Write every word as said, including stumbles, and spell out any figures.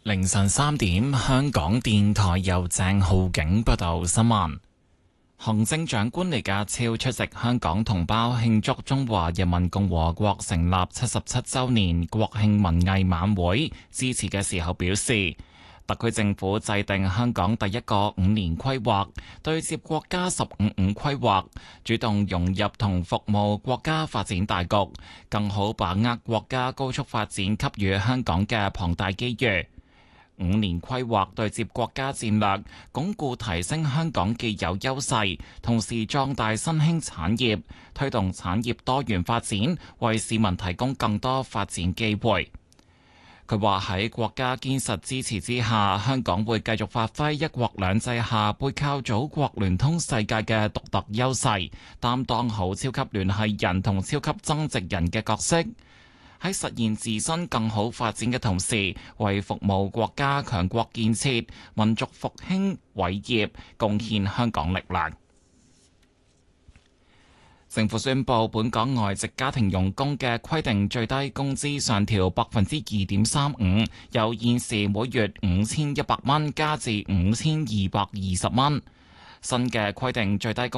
凌晨三點，香港電台由鄭浩景報道新聞。行政長官李家超出席香港同胞慶祝中華人民共和國成立七十七週年國慶文藝晚會致辭嘅時候表示，特區政府制定香港第一個五年規劃，對接國家十五五規劃，主動融入同服務國家發展大局，更好把握國家高速發展給予香港嘅龐大機遇。五年規劃對接國家戰略，鞏固提升香港既有優勢，同時壯大新興產業，推動產業多元發展，為市民提供更多發展機會。佢話喺國家堅實支持之下，香港會繼續發揮一國兩制下背靠祖國聯通世界嘅獨特優勢，擔當好超級聯繫人同超級增值人嘅角色。喺實現自身更好發展嘅同時，為服務國家強國建設、民族復興偉業貢獻香港力量。政府宣布，本港外籍家庭傭工嘅規定最低工資上調百分之二點三五，由現時每月五千一百蚊加至五千二百二十蚊。新嘅規定最低工